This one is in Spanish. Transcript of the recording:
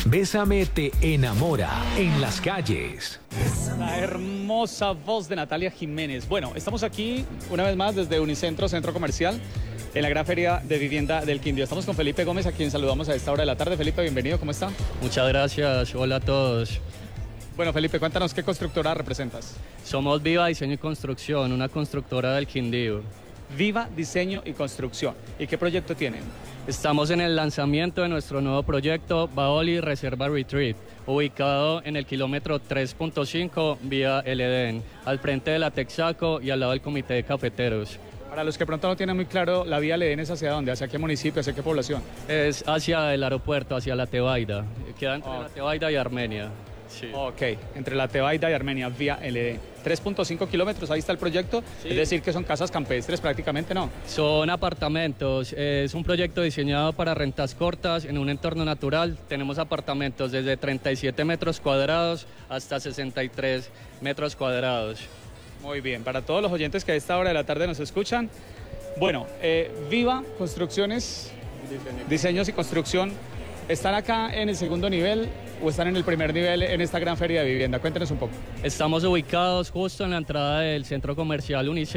Bésame te enamora en las calles. La hermosa voz de Natalia Jiménez. Bueno, estamos aquí una vez más desde Unicentro, Centro Comercial, en la Gran Feria de Vivienda del Quindío. Estamos con Felipe Gómez, a quien saludamos a esta hora de la tarde. Felipe, bienvenido, ¿cómo está? Muchas gracias, hola a todos. Bueno, Felipe, cuéntanos qué constructora representas. Somos Viva Diseño y Construcción, una constructora del Quindío. Viva Diseño y Construcción. ¿Y qué proyecto tienen? Estamos en el lanzamiento de nuestro nuevo proyecto Baoli Reserva Retreat, ubicado en el kilómetro 3.5 vía El Edén, al frente de la Texaco y al lado del Comité de Cafeteros. Para los que pronto no tienen muy claro, la vía El Edén es hacia dónde, hacia qué municipio, hacia qué población. Es hacia el aeropuerto, hacia la Tebaida. Queda entre la Tebaida y Armenia. Sí. Ok, entre la Tebaida y Armenia, vía El Edén. 3.5 kilómetros, ahí está el proyecto, sí. Es decir que son casas campestres prácticamente, ¿no? Son apartamentos, es un proyecto diseñado para rentas cortas en un entorno natural. Tenemos apartamentos desde 37 metros cuadrados hasta 63 metros cuadrados. Muy bien, para todos los oyentes que a esta hora de la tarde nos escuchan, bueno, Viva Construcciones, Diseños y Construcción, ¿están acá en el segundo nivel o están en el primer nivel en esta gran feria de vivienda? Cuéntenos un poco. Estamos ubicados justo en la entrada del Centro Comercial Unicentro.